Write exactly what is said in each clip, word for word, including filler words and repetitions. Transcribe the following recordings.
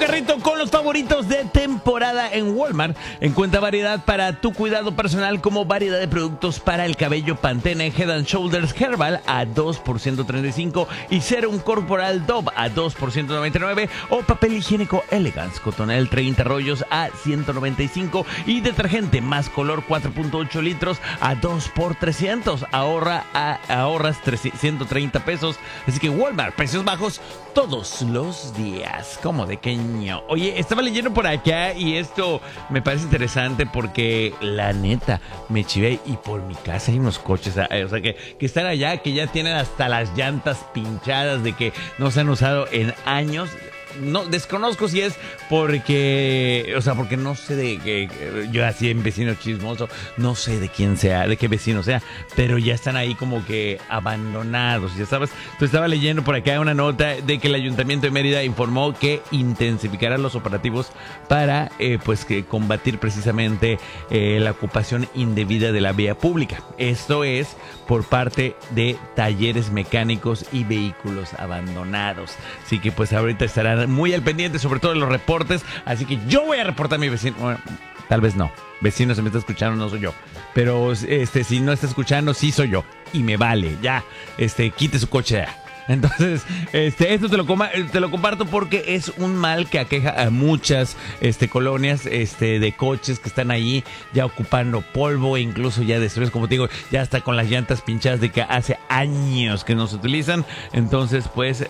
carrito con los favoritos de temporada en Walmart. Encuentra variedad para tu cuidado personal, como variedad de productos para el cabello Pantene Head and Shoulders Herbal a dos por ciento treinta y cinco y Serum Corporal Dove a dos por ciento noventa y nueve, o papel higiénico Elegance Cotonel treinta rollos a ciento noventa y cinco y detergente Más Color cuatro punto ocho litros a dos por trescientos. Ahorra a, ahorras ciento treinta pesos. Así que Walmart, precios bajos todos los días. Como de queño. Oye, estaba leyendo por acá y esto me parece interesante porque la neta me chivé, y por mi casa hay unos coches, o sea, que, que están allá, que ya tienen hasta las llantas pinchadas, de que no se han usado en años. No, desconozco si es porque, o sea, porque no sé de que yo así en vecino chismoso, no sé de quién sea, de qué vecino sea, pero ya están ahí como que abandonados, ya sabes. Entonces estaba leyendo por acá una nota de que el Ayuntamiento de Mérida informó que intensificará los operativos para, eh, pues, que combatir precisamente eh, la ocupación indebida de la vía pública. Esto es por parte de talleres mecánicos y vehículos abandonados. Así que pues ahorita estarán muy al pendiente, sobre todo de los reportes. Así que yo voy a reportar a mi vecino. Bueno, tal vez no. Vecino, se me está escuchando, no soy yo. Pero este, si no está escuchando, sí soy yo. Y me vale, ya. Este, quite su coche ya. Entonces, este, esto te lo, te lo comparto porque es un mal que aqueja a muchas este, colonias este, de coches que están ahí ya ocupando polvo, e incluso ya destruidos, como te digo, ya hasta con las llantas pinchadas de que hace años que no se utilizan. Entonces, pues,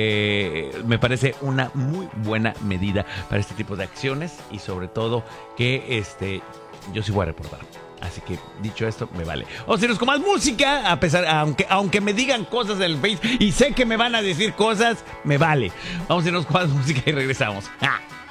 eh, me parece una muy buena medida para este tipo de acciones, y sobre todo que este, yo sí voy a reportar. Así que, dicho esto, me vale. O si nos con más música, a pesar, aunque, aunque me digan cosas del Face y sé que me van a decir cosas, me vale. Vamos a irnos con más música y regresamos. ¡Ah!